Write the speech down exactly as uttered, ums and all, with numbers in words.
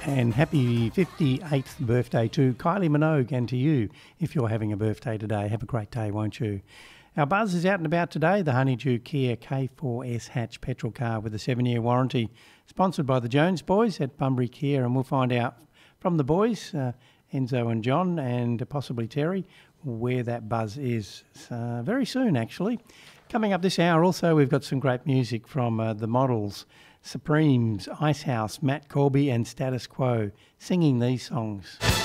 And happy fifty-eighth birthday to Kylie Minogue and to you if you're having a birthday today. Have a great day, won't you? Our buzz is out and about today, the Honeydew Kia K four S hatch petrol car with a seven-year warranty, sponsored by the Jones boys at Bunbury Kia, and we'll find out from the boys, uh, Enzo and John and possibly Terry, where that buzz is uh, very soon, actually. Coming up this hour also, we've got some great music from uh, the Models, Supremes, Icehouse, Matt Corby and Status Quo singing these songs.